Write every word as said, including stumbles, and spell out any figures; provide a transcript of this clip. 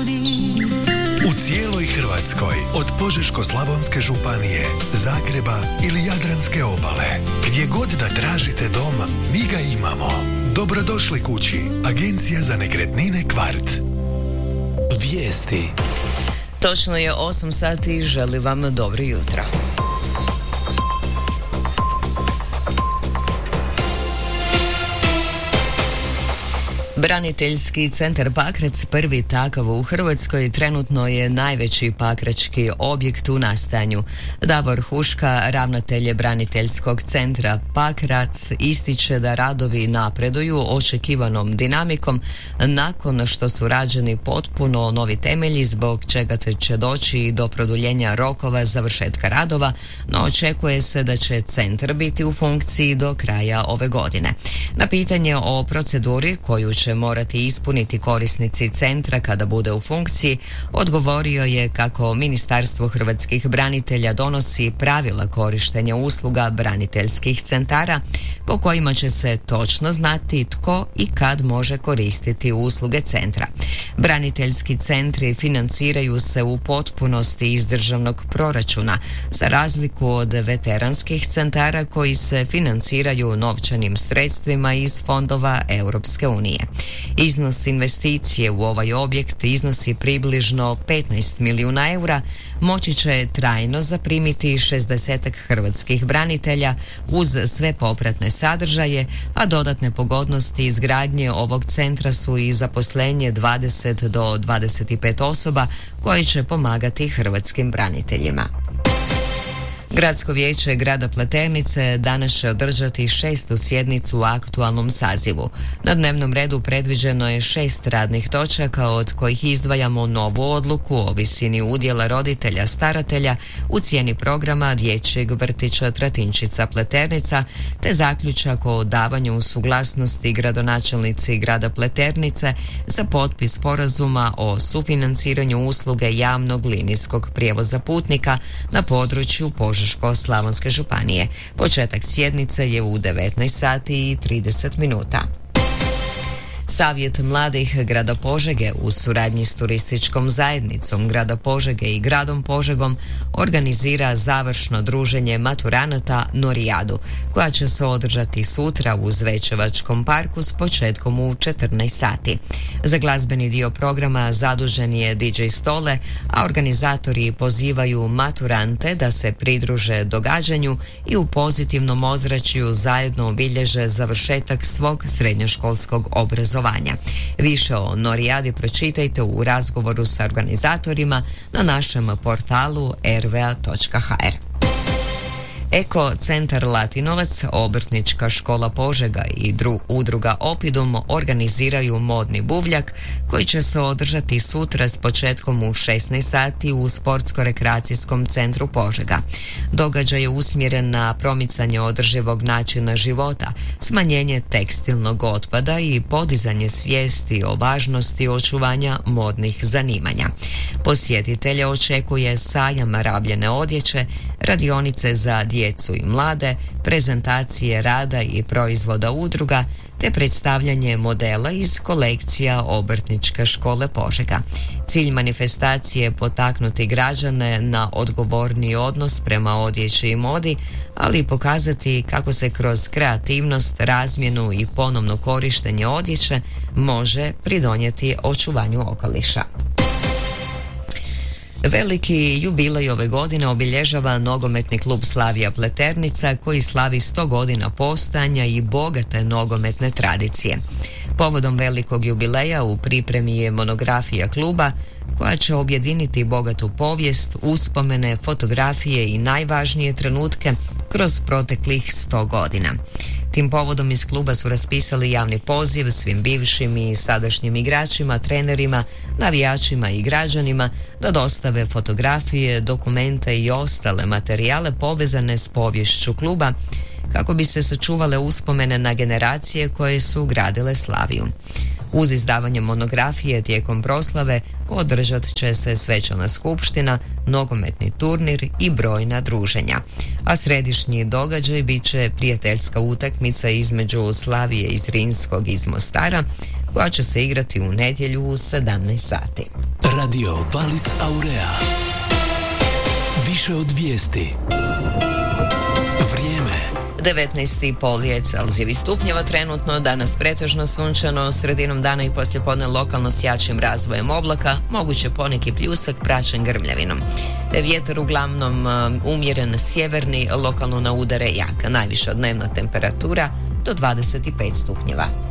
ljudi. U cijeloj Hrvatskoj, od Požeško-slavonske županije, Zagreba ili Jadranske obale, gdje god da tražite dom, mi ga imamo. Dobrodošli kući, Agencija za nekretnine Kvart. Vijesti. Točno je osam sati i želim vam dobro jutro. Braniteljski centar Pakrac, prvi takav u Hrvatskoj, trenutno je najveći pakrački objekt u nastanju. Davor Huška, ravnatelj braniteljskog centra Pakrac, ističe da radovi napreduju očekivanom dinamikom nakon što su rađeni potpuno novi temelji, zbog čega će doći do produljenja rokova završetka radova, no očekuje se da će centar biti u funkciji do kraja ove godine. Na pitanje o proceduri koju će morati ispuniti korisnici centra kada bude u funkciji, odgovorio je kako Ministarstvo hrvatskih branitelja donosi pravila korištenja usluga braniteljskih centara po kojima će se točno znati tko i kad može koristiti usluge centra. Braniteljski centri financiraju se u potpunosti iz državnog proračuna, za razliku od veteranskih centara koji se financiraju novčanim sredstvima iz fondova Europske unije. Iznos investicije u ovaj objekt iznosi približno petnaest milijuna eura, moći će trajno zaprimiti šezdesetak hrvatskih branitelja uz sve popratne sadržaje, a dodatne pogodnosti izgradnje ovog centra su i zaposlenje dvadeset do dvadeset pet osoba koje će pomagati hrvatskim braniteljima. Gradsko vijeće grada Pleternice danas će održati šestu sjednicu u aktualnom sazivu. Na dnevnom redu predviđeno je šest radnih točaka, od kojih izdvajamo novu odluku o visini udjela roditelja staratelja u cijeni programa dječjeg vrtića Tratinčica Pleternica, te zaključak o davanju suglasnosti gradonačelnici grada Pleternice za potpis sporazuma o sufinanciranju usluge javnog linijskog prijevoza putnika na području Požeško-slavonske županije. Početak sjednice je u devetnaest sati i trideset minuta. Savjet mladih grada Požege u suradnji s turističkom zajednicom grada Požege i gradom Požegom organizira završno druženje maturanata Norijadu, koja će se održati sutra u Zvečevačkom parku s početkom u četrnaest sati. Za glazbeni dio programa zadužen je D J Stole, a organizatori pozivaju maturante da se pridruže događanju i u pozitivnom ozračju zajedno obilježe završetak svog srednjoškolskog obrazovanja. Više o Norijadi pročitajte u razgovoru sa organizatorima na našem portalu r v a točka h r. Eko centar Latinovac, Obrtnička škola Požega i dru, udruga Opidum organiziraju modni buvljak koji će se održati sutra s početkom u šesnaest sati u Sportsko-rekreacijskom centru Požega. Događaj je usmjeren na promicanje održivog načina života, smanjenje tekstilnog otpada i podizanje svijesti o važnosti očuvanja modnih zanimanja. Posjetitelje očekuje sajam rabljene odjeće, radionice za djecu i mlade, prezentacije rada i proizvoda udruga, te predstavljanje modela iz kolekcija Obrtničke škole Požega. Cilj manifestacije je potaknuti građane na odgovorni odnos prema odjeći i modi, ali i pokazati kako se kroz kreativnost, razmjenu i ponovno korištenje odjeće može pridonijeti očuvanju okoliša. Veliki jubilej ove godine obilježava nogometni klub Slavija Pleternica, koji slavi sto godina postojanja i bogate nogometne tradicije. Povodom velikog jubileja u pripremi je monografija kluba koja će objediniti bogatu povijest, uspomene, fotografije i najvažnije trenutke kroz proteklih sto godina. Tim povodom iz kluba su raspisali javni poziv svim bivšim i sadašnjim igračima, trenerima, navijačima i građanima da dostave fotografije, dokumente i ostale materijale povezane s poviješću kluba, kako bi se sačuvale uspomene na generacije koje su gradile Slaviju. Uz izdavanje monografije tijekom proslave održat će se svečana skupština, nogometni turnir i brojna druženja. A središnji događaj bit će prijateljska utakmica između Slavije iz Zrinskog iz Mostara koja će se igrati u nedjelju u sedamnaest sati. Radio Valis Aurea. Više od vijesti. Vrijeme. devetnaest i pol je Celzijevi stupnjeva trenutno, danas pretežno sunčano, sredinom dana i poslijepodne lokalno s jačim razvojem oblaka, moguće poneki pljusak praćen grmljavinom. Vjetar uglavnom umjeren sjeverni, lokalno na udare jaka, najviša dnevna temperatura do dvadeset pet stupnjeva.